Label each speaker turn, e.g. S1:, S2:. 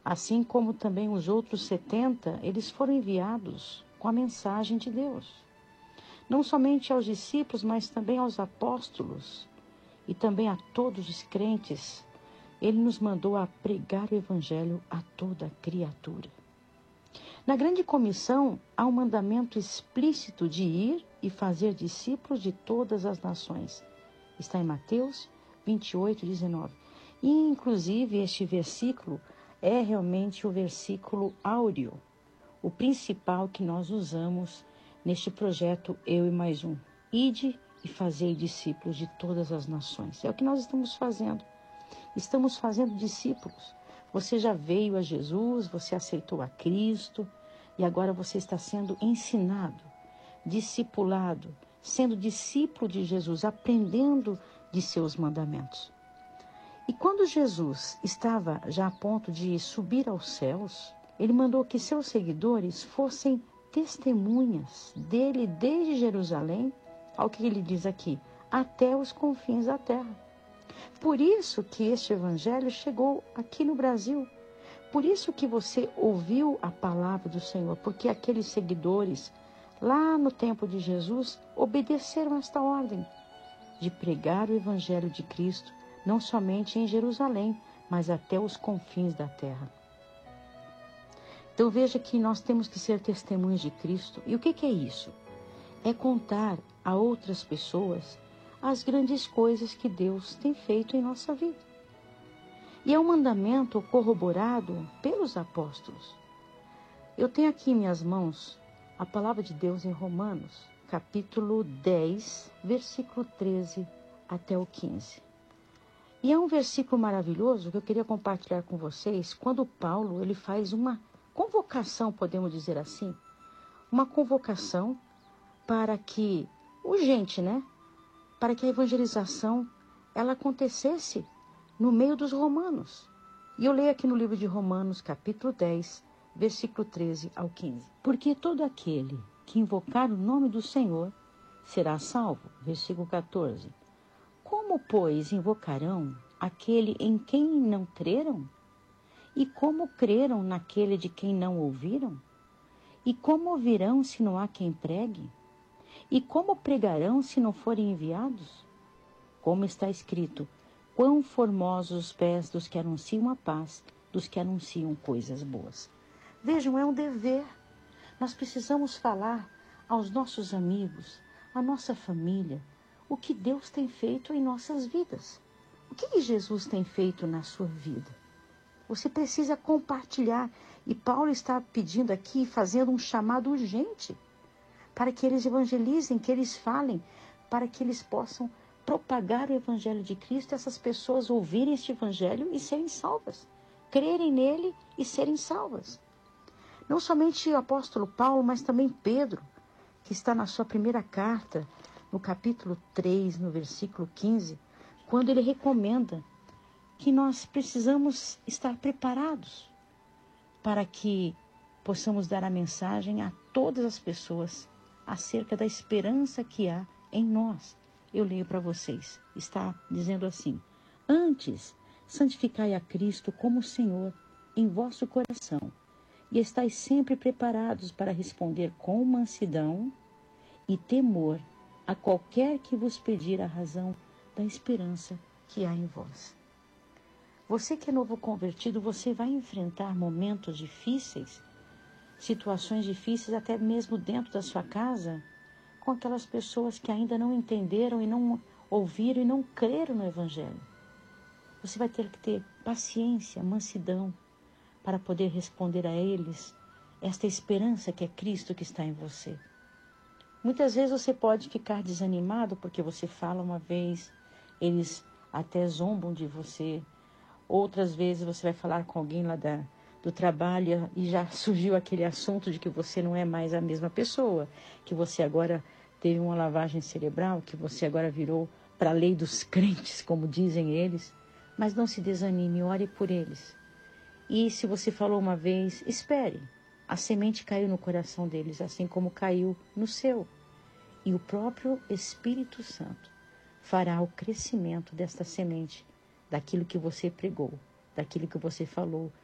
S1: Assim como também os outros 70, eles foram enviados com a mensagem de Deus. Não somente aos discípulos, mas também aos apóstolos e também a todos os crentes. Ele nos mandou a pregar o evangelho a toda criatura. Na grande comissão, há um mandamento explícito de ir e fazer discípulos de todas as nações. Está em Mateus 28, 19. E, inclusive, este versículo é realmente o versículo áureo, o principal que nós usamos neste projeto Eu e Mais Um. Ide e fazei discípulos de todas as nações. É o que nós estamos fazendo. Estamos fazendo discípulos. Você já veio a Jesus, você aceitou a Cristo e agora você está sendo ensinado, discipulado, sendo discípulo de Jesus, aprendendo de seus mandamentos. E quando Jesus estava já a ponto de subir aos céus, ele mandou que seus seguidores fossem testemunhas dele desde Jerusalém, ao que ele diz aqui, até os confins da terra. Por isso que este evangelho chegou aqui no Brasil. Por isso que você ouviu a palavra do Senhor, porque aqueles seguidores, lá no tempo de Jesus, obedeceram esta ordem de pregar o evangelho de Cristo, não somente em Jerusalém, mas até os confins da terra. Então veja que nós temos que ser testemunhas de Cristo. E o que é isso? É contar a outras pessoas as grandes coisas que Deus tem feito em nossa vida. E é um mandamento corroborado pelos apóstolos. Eu tenho aqui em minhas mãos a palavra de Deus em Romanos, capítulo 10, versículo 13 até o 15. E é um versículo maravilhoso que eu queria compartilhar com vocês, quando Paulo ele faz uma convocação, podemos dizer assim, uma convocação para que, urgente, né? Para que a evangelização ela acontecesse no meio dos romanos. E eu leio aqui no livro de Romanos, capítulo 10, versículo 13 ao 15. Porque todo aquele que invocar o nome do Senhor será salvo. Versículo 14. Como, pois, invocarão aquele em quem não creram? E como creram naquele de quem não ouviram? E como ouvirão se não há quem pregue? E como pregarão se não forem enviados? Como está escrito, quão formosos os pés dos que anunciam a paz, dos que anunciam coisas boas. Vejam, é um dever. Nós precisamos falar aos nossos amigos, à nossa família, o que Deus tem feito em nossas vidas. O que Jesus tem feito na sua vida? Você precisa compartilhar. E Paulo está pedindo aqui, fazendo um chamado urgente, para que eles evangelizem, que eles falem, para que eles possam propagar o evangelho de Cristo, essas pessoas ouvirem este evangelho e serem salvas, crerem nele e serem salvas. Não somente o apóstolo Paulo, mas também Pedro, que está na sua primeira carta, no capítulo 3, no versículo 15, quando ele recomenda que nós precisamos estar preparados para que possamos dar a mensagem a todas as pessoas acerca da esperança que há em nós. Eu leio para vocês, está dizendo assim: antes, santificai a Cristo como Senhor em vosso coração, e estais sempre preparados para responder com mansidão e temor a qualquer que vos pedir a razão da esperança que há em vós. Você que é novo convertido, você vai enfrentar momentos difíceis, situações difíceis até mesmo dentro da sua casa, com aquelas pessoas que ainda não entenderam e não ouviram e não creram no Evangelho. Você vai ter que ter paciência, mansidão, para poder responder a eles esta esperança que é Cristo que está em você. Muitas vezes você pode ficar desanimado porque você fala uma vez, eles até zombam de você. Outras vezes você vai falar com alguém lá do trabalho e já surgiu aquele assunto de que você não é mais a mesma pessoa, que você agora teve uma lavagem cerebral, que você agora virou para a lei dos crentes, como dizem eles. Mas não se desanime, ore por eles. E se você falou uma vez, espere. A semente caiu no coração deles, assim como caiu no seu. E o próprio Espírito Santo fará o crescimento desta semente, daquilo que você pregou, daquilo que você falou,